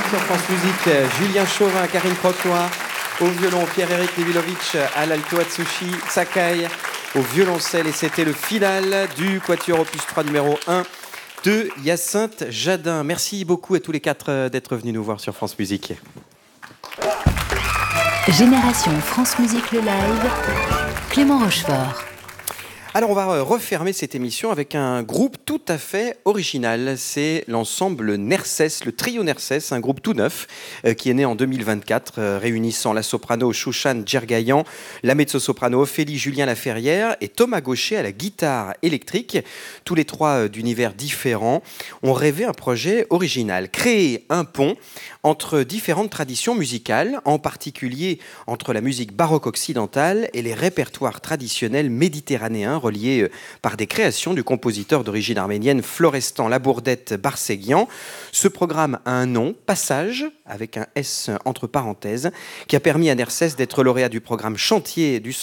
sur France Musique, Julien Chauvin, Karine Croquenoy, au violon Pierre-Éric Levilovitch, à l'alto Atsushi Sakai, au violoncelle, et c'était le final du Quatuor Opus 3 numéro 1 de Hyacinthe Jadin. Merci beaucoup à tous les quatre d'être venus nous voir sur France Musique. Génération France Musique le live, Clément Rochefort. Alors on va refermer cette émission avec un groupe tout à fait original. C'est l'ensemble Nercès, le trio Nercès, un groupe tout neuf qui est né en 2024, réunissant la soprano Chouchane Djergayan, la mezzo-soprano Ophélie Julien Laferrière et Thomas Gaucher à la guitare électrique. Tous les trois d'univers différents ont rêvé un projet original, créer un pont entre différentes traditions musicales, en particulier entre la musique baroque occidentale et les répertoires traditionnels méditerranéens reliés par des créations du compositeur d'origine arménienne Florestan Labourdette Barséguian. Ce programme a un nom, Passage, avec un S entre parenthèses, qui a permis à Nercès d'être lauréat du programme Chantier du